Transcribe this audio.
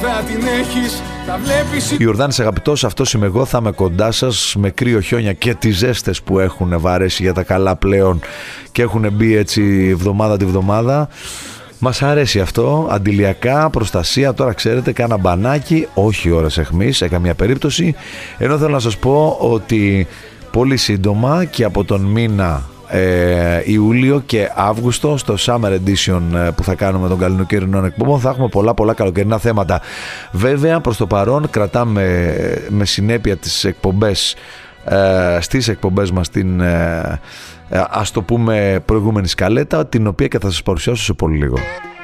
τώρα την έχεις, τα βλέπεις. Ιορδάνης αγαπητός, αυτός είμαι εγώ, θα είμαι κοντά σας με κρύο, χιόνια και τις ζέστες που έχουν βαρέσει για τα καλά πλέον και έχουν μπει έτσι εβδομάδα τη βδομάδα. Μας αρέσει αυτό, αντιλιακά, προστασία, τώρα ξέρετε, κάνα μπανάκι, όχι ώρες αιχμής σε καμία περίπτωση. Ενώ θέλω να σας πω ότι πολύ σύντομα και από τον μήνα Ιούλιο και Αύγουστο στο Summer Edition που θα κάνουμε των καλοκαιρινών εκπομπών θα έχουμε πολλά καλοκαιρινά θέματα. Βέβαια προς το παρόν κρατάμε με συνέπεια τις εκπομπές στις εκπομπές μας την ας το πούμε προηγούμενη σκαλέτα, την οποία και θα σας παρουσιάσω σε πολύ λίγο.